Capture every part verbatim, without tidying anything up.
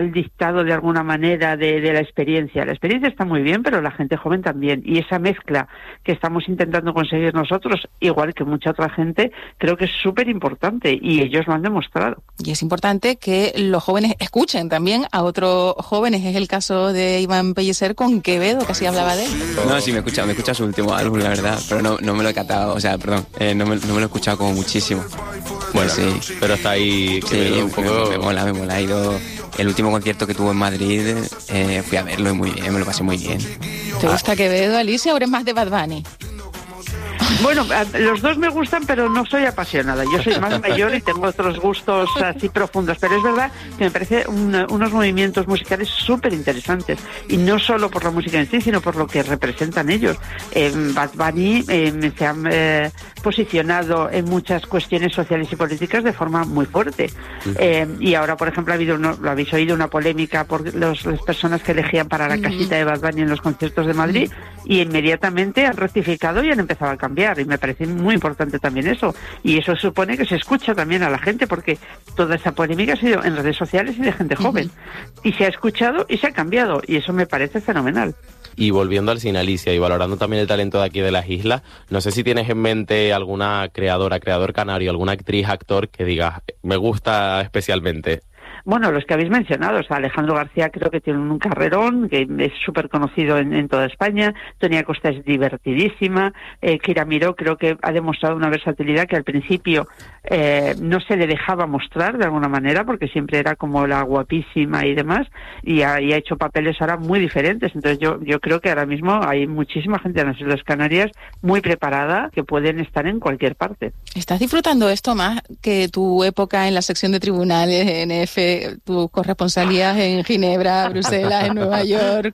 el dictado de alguna manera de, de la experiencia. La experiencia está muy bien, pero la gente joven también. Y esa mezcla que estamos intentando conseguir nosotros, igual que mucha otra gente, creo que es súper importante y ellos lo han demostrado. Y es importante que los jóvenes escuchen también a otros jóvenes. Es el caso de Iván Pellicer con Quevedo, que así hablaba de él. No, sí, me escucha, me escucha su último álbum, la verdad, pero no, no me lo he catado, o sea, perdón, eh, no, me, no me lo he escuchado como muchísimo. Bueno, sí. pero está ahí, sí, un poco... me, me mola, me mola. Ha ido el último concierto que tuvo en Madrid, eh, fui a verlo y muy bien, me lo pasé muy bien. ¿Te gusta Quevedo, Alicia, o eres más de Bad Bunny? Bueno, los dos me gustan, pero no soy apasionada. Yo soy más mayor y tengo otros gustos así profundos, pero es verdad que me parece un, unos movimientos musicales súper interesantes, y no solo por la música en sí, sino por lo que representan ellos. Eh, Bad Bunny eh, se ha eh, posicionado en muchas cuestiones sociales y políticas de forma muy fuerte. Eh, y ahora, por ejemplo, ha habido, uno, lo habéis oído, una polémica por los, las personas que elegían para la casita de Bad Bunny en los conciertos de Madrid, y inmediatamente han rectificado y han empezado a cambiar. Y me parece muy importante también eso, y eso supone que se escucha también a la gente, porque toda esa polémica ha sido en redes sociales y de gente joven, y se ha escuchado y se ha cambiado, y eso me parece fenomenal. Y volviendo al cine, Alicia, y valorando también el talento de aquí de las islas, no sé si tienes en mente alguna creadora, creador canario, alguna actriz, actor que digas, me gusta especialmente. Bueno, los que habéis mencionado, o sea, Alejandro García creo que tiene un carrerón, que es súper conocido en, en toda España. Toni Acosta es divertidísima. Eh, Kira Miró creo que ha demostrado una versatilidad que al principio eh, no se le dejaba mostrar de alguna manera, porque siempre era como la guapísima y demás, y ha, y ha hecho papeles ahora muy diferentes. Entonces yo, yo creo que ahora mismo hay muchísima gente en las Islas Canarias muy preparada, que pueden estar en cualquier parte. ¿Estás disfrutando esto más que tu época en la sección de tribunales, en F, tus corresponsalías en Ginebra, Bruselas, en Nueva York?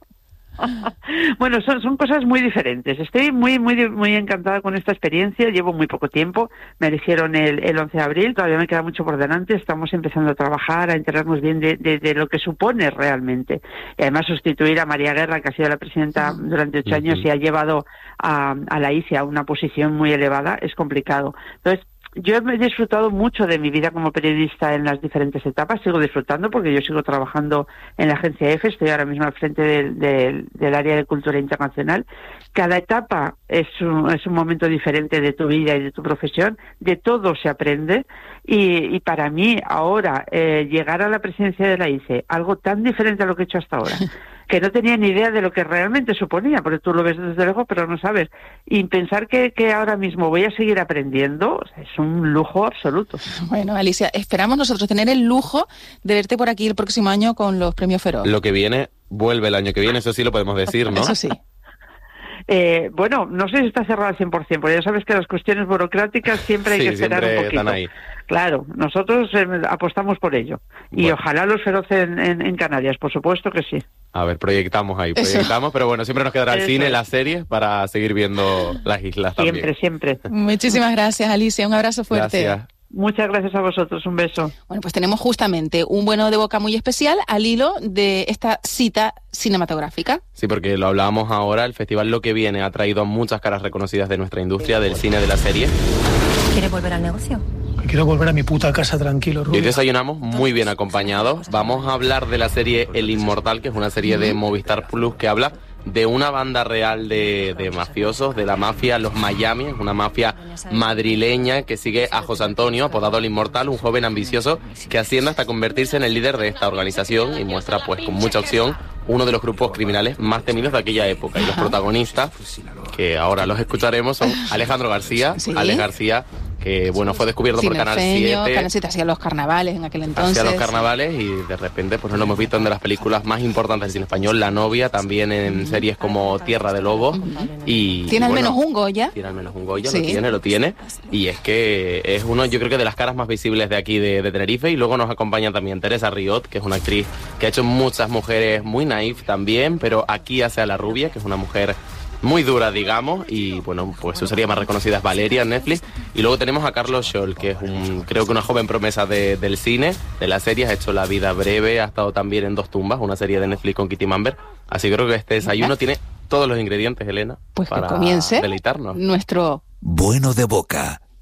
Bueno, son, son cosas muy diferentes. Estoy muy muy muy encantada con esta experiencia. Llevo muy poco tiempo. Me eligieron el, el once de abril. Todavía me queda mucho por delante. Estamos empezando a trabajar, a enterarnos bien de, de, de lo que supone realmente. Y además sustituir a María Guerra, que ha sido la presidenta durante ocho años y ha llevado a, a la I C I a una posición muy elevada, es complicado. Entonces, yo he disfrutado mucho de mi vida como periodista en las diferentes etapas, sigo disfrutando porque yo sigo trabajando en la agencia EFE, estoy ahora mismo al frente del, del, del área de cultura internacional. Cada etapa es un, es un momento diferente de tu vida y de tu profesión, de todo se aprende, y, y para mí ahora eh, llegar a la presidencia de la I C E, algo tan diferente a lo que he hecho hasta ahora, que no tenía ni idea de lo que realmente suponía, porque tú lo ves desde lejos, pero no sabes. Y pensar que, que ahora mismo voy a seguir aprendiendo, es un lujo absoluto. Bueno, Alicia, esperamos nosotros tener el lujo de verte por aquí el próximo año con los premios Feroz. Lo que viene, vuelve el año que viene, eso sí lo podemos decir, ¿no? Eso sí. Eh, bueno, no sé si está cerrado al cien por ciento, porque ya sabes que las cuestiones burocráticas siempre hay sí, que esperar un poquito. Están ahí. Claro, nosotros eh, apostamos por ello. Y bueno, ojalá los Feroz en, en, en Canarias, por supuesto que sí. A ver, proyectamos ahí, proyectamos, Eso. Pero bueno, siempre nos quedará el Eso cine, es. Las series, para seguir viendo las islas siempre, también. Siempre, siempre. Muchísimas gracias, Alicia, un abrazo fuerte. Gracias. Muchas gracias a vosotros, un beso. Bueno, pues tenemos justamente un bueno de boca muy especial al hilo de esta cita cinematográfica. Sí, porque lo hablábamos ahora, el festival Lo que Viene ha traído muchas caras reconocidas de nuestra industria, del cine, de la serie. ¿Quieres volver al negocio? Quiero volver a mi puta casa tranquilo, Rubio. Hoy desayunamos muy bien acompañados. Vamos a hablar de la serie El Inmortal, que es una serie de Movistar Plus que habla de una banda real de, de mafiosos, de la mafia Los Miami, una mafia madrileña que sigue a José Antonio, apodado El Inmortal, un joven ambicioso que asciende hasta convertirse en el líder de esta organización y muestra pues con mucha opción uno de los grupos criminales más temidos de aquella época. Y los protagonistas, que ahora los escucharemos, son Alejandro García, ¿Sí? Alex García, que bueno, fue descubierto Cine por Canal Feño, siete. Canal siete hacía los carnavales en aquel entonces. Hacía los carnavales y de repente pues no lo hemos visto en de las películas más importantes del cine español, La Novia, también en series como Tierra de Lobos. Y, ¿Tiene y al bueno, menos un Goya? Tiene al menos un Goya, Sí. lo tiene, lo tiene. Y es que es uno, yo creo que de las caras más visibles de aquí de, de Tenerife. Y luego nos acompaña también Teresa Riot, que es una actriz que ha hecho muchas mujeres muy naif también, pero aquí hace a La Rubia, que es una mujer muy dura, digamos, y bueno, pues su serie más reconocida es Valeria en Netflix. Y luego tenemos a Carlos Scholl, que es un, creo que una joven promesa de, del cine, de las series, ha hecho La Vida Breve, ha estado también en Dos Tumbas, una serie de Netflix con Kitty Mamber. Así que creo que este desayuno tiene todos los ingredientes, Elena, pues para que comience deleitarnos. Nuestro bueno de boca.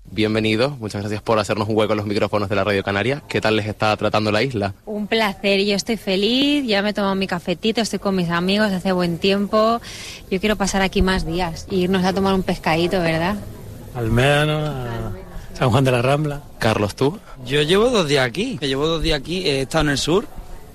Bienvenidos, muchas gracias por hacernos un hueco en los micrófonos de la Radio Canaria. ¿Qué tal les está tratando la isla? Un placer, yo estoy feliz, ya me he tomado mi cafetito, estoy con mis amigos, hace buen tiempo. Yo quiero pasar aquí más días e irnos a tomar un pescadito, ¿verdad? Al menos, a San Juan de la Rambla. Carlos, ¿tú? Yo llevo dos días aquí, llevo dos días aquí, he estado en el sur,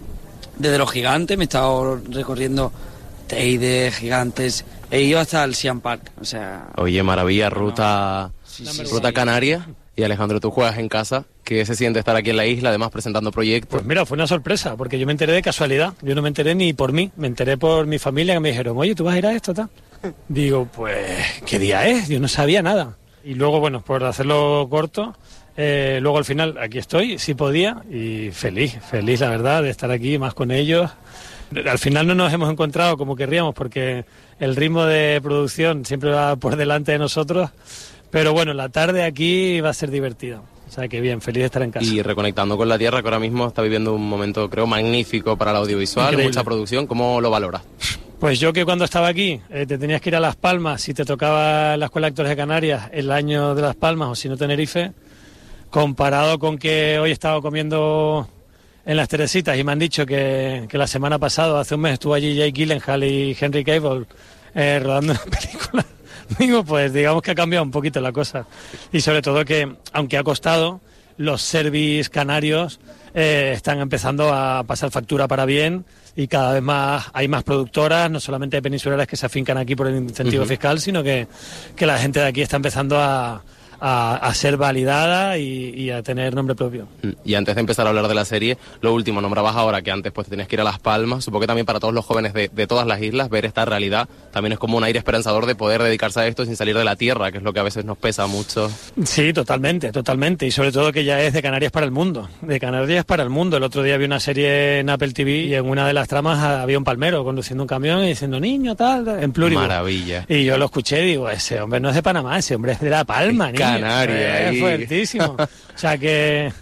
desde los gigantes, me he estado recorriendo Teide, gigantes, he ido hasta el Siam Park, o sea... Oye, maravilla, ruta, sí, sí, ruta sí. Canaria. Y Alejandro, tú juegas en casa. ¿Qué se siente estar aquí en la isla, además presentando proyectos? Pues mira, fue una sorpresa, porque yo me enteré de casualidad. Yo no me enteré ni por mí, me enteré por mi familia, que me dijeron, oye, ¿tú vas a ir a esto, tal? Digo, pues, ¿qué día es? Yo no sabía nada. Y luego, bueno, por hacerlo corto, eh, luego al final aquí estoy, sí podía, y feliz, feliz la verdad de estar aquí más con ellos. Al final no nos hemos encontrado como querríamos, porque el ritmo de producción siempre va por delante de nosotros, pero bueno, la tarde aquí va a ser divertida. O sea que bien, feliz de estar en casa. Y reconectando con la tierra, que ahora mismo está viviendo un momento, creo, magnífico para el audiovisual, Increíble. Mucha producción. ¿Cómo lo valoras? Pues yo que cuando estaba aquí eh, te tenías que ir a Las Palmas si te tocaba la Escuela de Actores de Canarias el año de Las Palmas o si no Tenerife, comparado con que hoy he estado comiendo en Las Teresitas y me han dicho que, que la semana pasada, hace un mes, estuvo allí Jake Gyllenhaal y Henry Cavill eh, rodando una película. Digo, pues digamos que ha cambiado un poquito la cosa. Y sobre todo que, aunque ha costado, los service canarios eh, están empezando a pasar factura para bien y cada vez más hay más productoras, no solamente peninsulares que se afincan aquí por el incentivo uh-huh. fiscal, sino que, que la gente de aquí está empezando a, a, a ser validada y, y a tener nombre propio. Y antes de empezar a hablar de la serie, lo último, nombrabas ahora que antes pues te tenías que ir a Las Palmas. Supongo que también para todos los jóvenes de, de todas las islas ver esta realidad también es como un aire esperanzador de poder dedicarse a esto sin salir de la tierra, que es lo que a veces nos pesa mucho. Sí, totalmente, totalmente. Y sobre todo que ya es de Canarias para el mundo. De Canarias para el mundo. El otro día vi una serie en Apple T V y en una de las tramas había un palmero conduciendo un camión y diciendo niño, tal, en pluribu. Maravilla. Y yo lo escuché y digo, ese hombre no es de Panamá, ese hombre es de La Palma, niño. Canarias. Es fuertísimo. O sea que...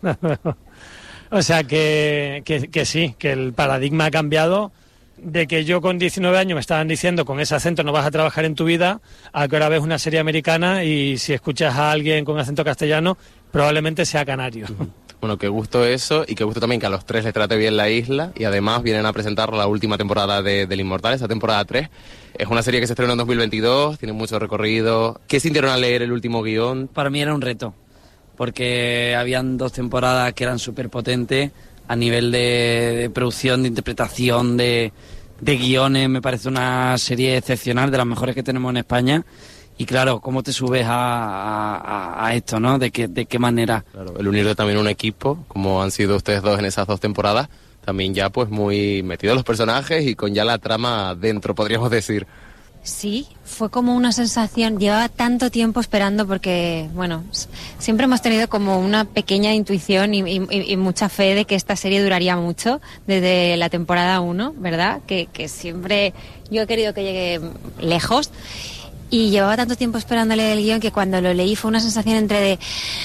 o sea que, que, que sí, que el paradigma ha cambiado de que yo con diecinueve años me estaban diciendo con ese acento no vas a trabajar en tu vida, a que ahora ves una serie americana y si escuchas a alguien con acento castellano probablemente sea canario. Bueno, qué gusto eso y qué gusto también que a los tres les trate bien la isla y además vienen a presentar la última temporada de, del Inmortal, esa temporada tres. Es una serie que se estrenó en dos mil veintidós, tiene mucho recorrido. ¿Qué sintieron al leer el último guión? Para mí era un reto, porque habían dos temporadas que eran súper potentes a nivel de, de producción, de interpretación, de, de guiones. Me parece una serie excepcional, de las mejores que tenemos en España. Y claro, ¿cómo te subes a, a, a esto, no? ¿De qué, de qué manera? Claro, el unir también un equipo, como han sido ustedes dos en esas dos temporadas, también ya pues muy metidos los personajes y con ya la trama dentro, podríamos decir. Sí, fue como una sensación, llevaba tanto tiempo esperando porque, bueno, siempre hemos tenido como una pequeña intuición y, y, y mucha fe de que esta serie duraría mucho desde la temporada uno, ¿verdad? Que, que siempre yo he querido que llegue lejos. Y llevaba tanto tiempo esperándole el guión que cuando lo leí fue una sensación entre de,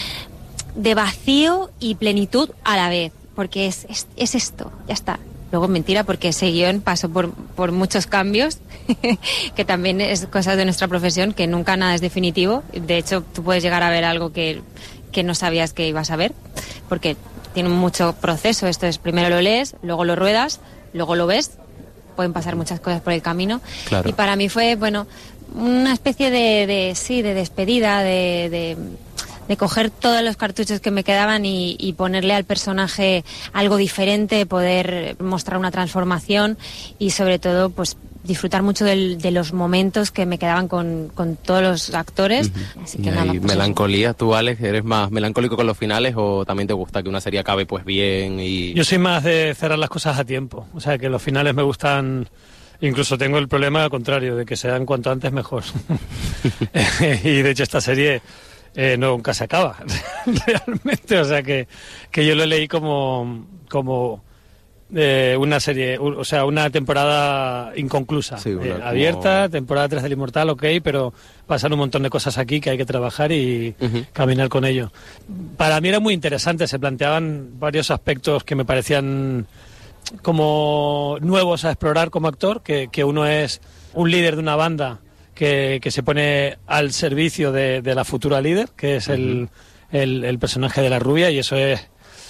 de vacío y plenitud a la vez. Porque es, es, es esto, ya está. Luego mentira, porque ese guión pasó por, por muchos cambios, que también es cosa de nuestra profesión, que nunca nada es definitivo. De hecho, tú puedes llegar a ver algo que, que no sabías que ibas a ver, porque tiene mucho proceso. Esto es, primero lo lees, luego lo ruedas, luego lo ves. Pueden pasar muchas cosas por el camino. Claro. Y para mí fue, bueno... una especie de, de sí, de despedida, de, de, de coger todos los cartuchos que me quedaban y, y ponerle al personaje algo diferente, poder mostrar una transformación y sobre todo pues disfrutar mucho del, de los momentos que me quedaban con, con todos los actores. Uh-huh. Así que y nada, pues melancolía, eso. ¿Tú, Alex, eres más melancólico con los finales o también te gusta que una serie acabe pues bien? Y yo soy más de cerrar las cosas a tiempo, o sea que los finales me gustan. Incluso tengo el problema al contrario, de que sean cuanto antes mejor. Y de hecho esta serie eh, nunca se acaba, realmente. O sea que, que yo lo leí como, como eh, una serie, o sea, una temporada inconclusa. Sí, una, eh, como... abierta, temporada tres del Inmortal, ok, pero pasan un montón de cosas aquí que hay que trabajar y uh-huh. caminar con ello. Para mí era muy interesante, se planteaban varios aspectos que me parecían... como nuevos a explorar como actor, que, que uno es un líder de una banda que, que se pone al servicio de, de la futura líder, que es el, el, el personaje de la rubia, y eso es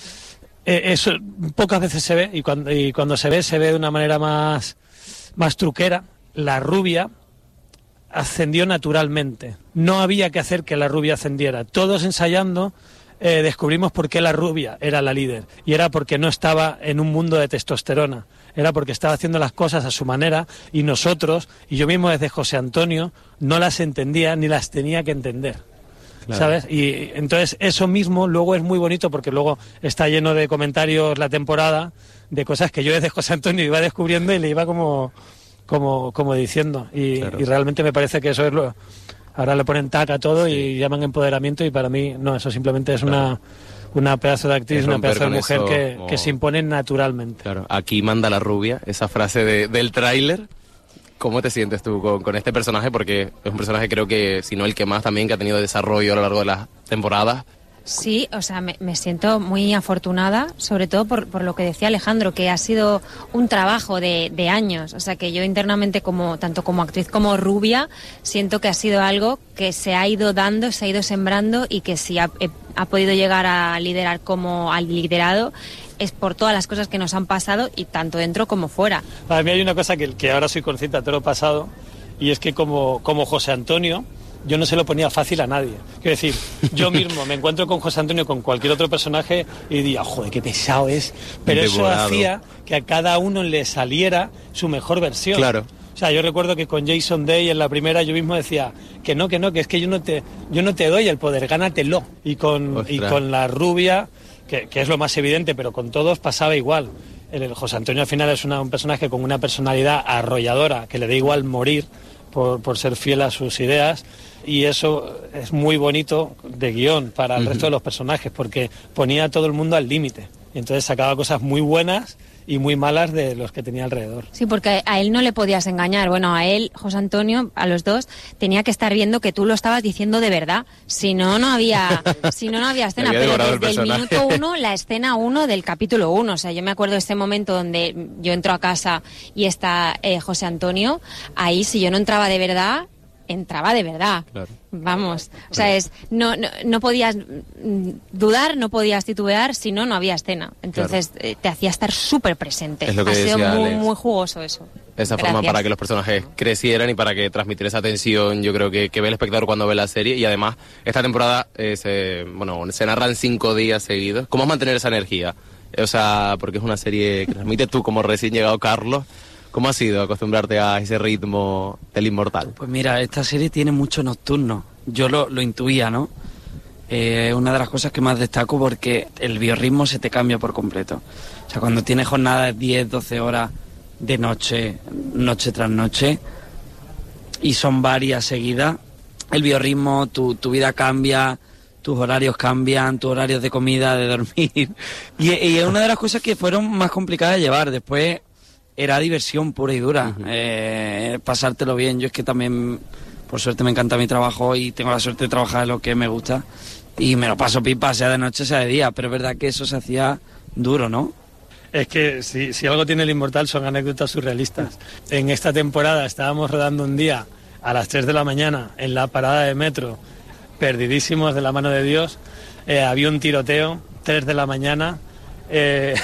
eso pocas veces se ve, y cuando, y cuando se ve, se ve de una manera más, más truquera. La rubia ascendió naturalmente, no había que hacer que la rubia ascendiera. Todos ensayando eh, descubrimos por qué la rubia era la líder, y era porque no estaba en un mundo de testosterona, era porque estaba haciendo las cosas a su manera, y nosotros, y yo mismo desde José Antonio, no las entendía ni las tenía que entender. Claro. ¿Sabes? Y entonces eso mismo luego es muy bonito, porque luego está lleno de comentarios la temporada de cosas que yo desde José Antonio iba descubriendo y le iba como como como diciendo, y, claro. y realmente me parece que eso es lo... Ahora le ponen tac a todo, sí. y llaman empoderamiento, y para mí no, eso simplemente es claro. una una pedazo de actriz, una pedazo de mujer que, como... que se impone naturalmente. Claro, aquí manda la rubia, esa frase de, del tráiler. ¿Cómo te sientes tú con, con este personaje? Porque es un personaje, creo que, si no el que más también, que ha tenido desarrollo a lo largo de las temporadas. Sí, o sea, me, me siento muy afortunada, sobre todo por, por lo que decía Alejandro, que ha sido un trabajo de, de años. O sea, que yo internamente, como tanto como actriz como rubia, siento que ha sido algo que se ha ido dando, se ha ido sembrando, y que si ha, he, ha podido llegar a liderar como al liderado, es por todas las cosas que nos han pasado, y tanto dentro como fuera. A mí hay una cosa que, que ahora soy consciente de todo lo pasado, y es que como, como José Antonio, yo no se lo ponía fácil a nadie. Quiero decir, yo mismo me encuentro con José Antonio, con cualquier otro personaje, y diría, joder, qué pesado es. Pero Devorado. Eso hacía que a cada uno le saliera su mejor versión. Claro. O sea, yo recuerdo que con Jason Day en la primera yo mismo decía que no, que no, que es que yo no te, yo no te doy el poder, gánatelo. Y con, y con la rubia, que, que es lo más evidente, pero con todos pasaba igual. El, el José Antonio al final es una, un personaje con una personalidad arrolladora, que le da igual morir por, por ser fiel a sus ideas, y eso es muy bonito de guión para el uh-huh. resto de los personajes, porque ponía a todo el mundo al límite, y entonces sacaba cosas muy buenas y muy malas de los que tenía alrededor. Sí, porque a él no le podías engañar. Bueno, a él, José Antonio, a los dos, tenía que estar viendo que tú lo estabas diciendo de verdad. Si no, no había, si no, no había escena. Había Pero desde el, el minuto uno, la escena uno del capítulo uno. O sea, yo me acuerdo de ese momento donde yo entro a casa y está eh, José Antonio. Ahí, si yo no entraba de verdad, entraba de verdad. Claro. Vamos, o sea, es no, no no podías dudar, no podías titubear, si no, no había escena. Entonces claro. eh, te hacía estar súper presente. Es lo que ha sido muy, Alex. muy jugoso eso. Esa Gracias. forma para que los personajes crecieran y para que transmitir esa tensión, yo creo que, que ve el espectador cuando ve la serie. Y además, esta temporada eh, se, bueno, se narran cinco días seguidos. ¿Cómo es mantener esa energía? O sea, porque es una serie que transmite tú como recién llegado, Carlos. ¿Cómo ha sido acostumbrarte a ese ritmo del Inmortal? Pues mira, esta serie tiene mucho nocturno. Yo lo, lo intuía, ¿no? Es eh, una de las cosas que más destaco, porque el biorritmo se te cambia por completo. O sea, cuando tienes jornadas de diez, doce horas de noche, noche tras noche, y son varias seguidas, el biorritmo, tu, tu vida cambia, tus horarios cambian, tus horarios de comida, de dormir. Y, y es una de las cosas que fueron más complicadas de llevar. Después era diversión pura y dura, uh-huh. eh, pasártelo bien. Yo es que también, por suerte, me encanta mi trabajo y tengo la suerte de trabajar en lo que me gusta, y me lo paso pipa, sea de noche, sea de día, pero es verdad que eso se hacía duro, ¿no? Es que si, si algo tiene el Inmortal son anécdotas surrealistas. En esta temporada estábamos rodando un día a las tres de la mañana en la parada de metro, perdidísimos de la mano de Dios, eh, había un tiroteo, tres de la mañana, eh...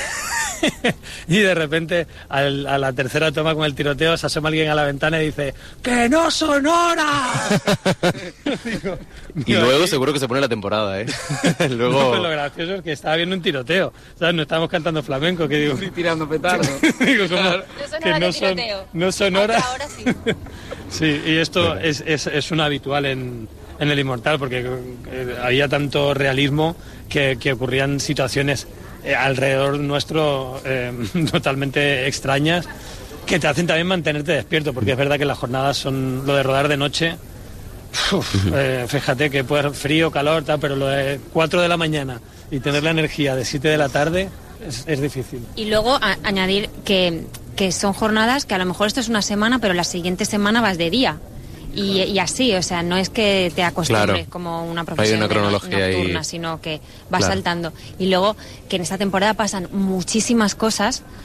y de repente al, a la tercera toma con el tiroteo se asoma alguien a la ventana y dice ¡que no son horas! Digo, y luego seguro que se pone la temporada, ¿eh? Luego... No, lo gracioso es que estaba viendo un tiroteo, ¿sabes? No estábamos cantando flamenco, que digo... Estoy tirando petardo. Digo, como, no son que horas no de son, tiroteo. No son horas. Ahora sí. Sí, y esto es, es, es un habitual en, en el Inmortal, porque eh, había tanto realismo que, que ocurrían situaciones Eh, alrededor nuestro eh, totalmente extrañas, que te hacen también mantenerte despierto, porque es verdad que las jornadas son lo de rodar de noche. Uf, eh, fíjate que puede ser frío, calor, tal, pero lo de cuatro de la mañana y tener la energía de siete de la tarde es, es difícil. Y luego a, añadir que, que son jornadas que a lo mejor esto es una semana, pero la siguiente semana vas de día. Y, y así, o sea, no es que te acostumbres, claro, como una profesión una cronología nocturna, y... sino que vas claro. saltando. Y luego que en esta temporada pasan muchísimas cosas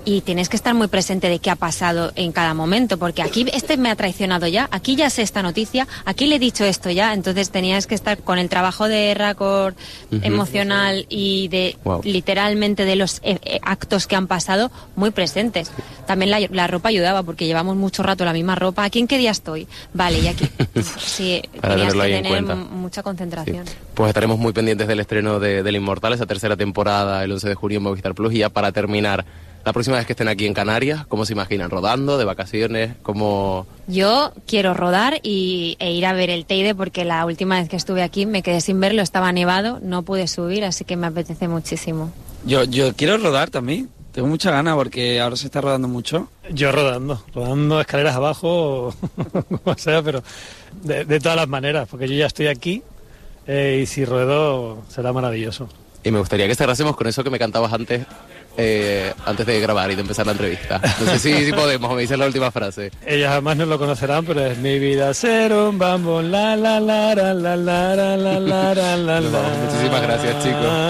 y tienes que estar muy presente de qué ha pasado en cada momento, porque aquí este me ha traicionado ya, aquí ya sé esta noticia, aquí le he dicho esto ya, entonces tenías que estar con el trabajo de récord uh-huh. emocional y de wow. literalmente de los eh, eh, actos que han pasado muy presentes. También la, la ropa ayudaba, porque llevamos mucho rato la misma ropa. ¿Aquí en qué día estoy? Vale, y aquí sí, tenías que tener mucha concentración. Sí. Pues estaremos muy pendientes del estreno de, del Inmortal, esa tercera temporada, el once de junio en Movistar Plus. Y ya para terminar, la próxima vez que estén aquí en Canarias, ¿cómo se imaginan? ¿Rodando, de vacaciones? ¿Cómo...? Yo quiero rodar y, e ir a ver el Teide, porque la última vez que estuve aquí me quedé sin verlo, estaba nevado, no pude subir, así que me apetece muchísimo. Yo, yo quiero rodar también. Tengo mucha ganas porque ahora se está rodando mucho. Yo rodando, rodando escaleras abajo, o sea, pero de, de todas las maneras, porque yo ya estoy aquí eh, y si ruedo será maravilloso. Y me gustaría que cerrásemos con eso que me cantabas antes, eh, antes de grabar y de empezar la entrevista. No sé si, si podemos, me dices la última frase. Ellas jamás no lo conocerán, pero es mi vida ser un bambo, la la la la la la la la la la. Muchísimas gracias, chicos.